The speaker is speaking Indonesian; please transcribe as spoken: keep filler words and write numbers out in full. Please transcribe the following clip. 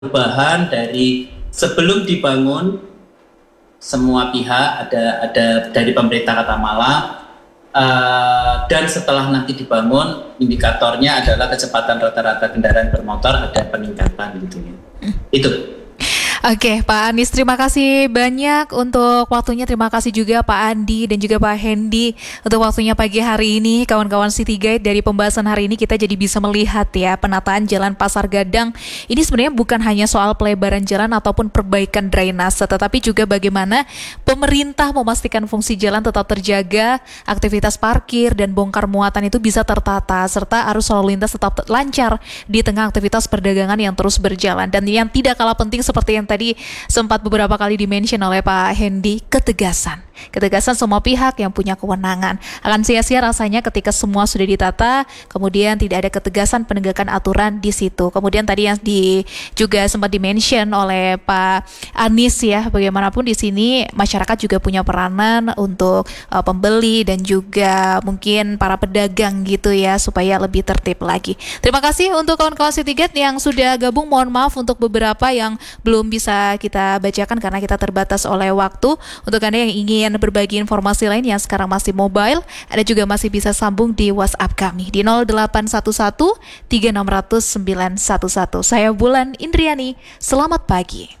perubahan dari sebelum dibangun semua pihak ada ada dari pemerintah Kota Malang uh, dan setelah nanti dibangun indikatornya adalah kecepatan rata-rata kendaraan bermotor ada peningkatan gitu ya. Itu. Oke, Pak Anies, terima kasih banyak untuk waktunya. Terima kasih juga Pak Andi dan juga Pak Hendy untuk waktunya pagi hari ini. Kawan-kawan City Guide, dari pembahasan hari ini kita jadi bisa melihat ya penataan jalan Pasar Gadang. Ini sebenarnya bukan hanya soal pelebaran jalan ataupun perbaikan drainase, tetapi juga bagaimana pemerintah memastikan fungsi jalan tetap terjaga, aktivitas parkir dan bongkar muatan itu bisa tertata, serta arus lalu lintas tetap lancar di tengah aktivitas perdagangan yang terus berjalan. Dan yang tidak kalah penting seperti yang tadi sempat beberapa kali dimention oleh Pak Hendy, ketegasan. Ketegasan semua pihak yang punya kewenangan. Akan sia-sia rasanya ketika semua sudah ditata, kemudian tidak ada ketegasan penegakan aturan di situ. Kemudian tadi yang di, juga sempat dimention oleh Pak Anies ya, bagaimanapun di sini masyarakat juga punya peranan untuk uh, pembeli dan juga mungkin para pedagang gitu ya, supaya lebih tertib lagi. Terima kasih untuk kawan-kawan City Guide yang sudah gabung. Mohon maaf untuk beberapa yang belum bisa kita bacakan karena kita terbatas oleh waktu. Untuk Anda yang ingin berbagi informasi lain yang sekarang masih mobile, Anda juga masih bisa sambung di WhatsApp kami di nol delapan satu satu tiga enam nol nol sembilan satu satu. Saya Bulan Indriani, selamat pagi.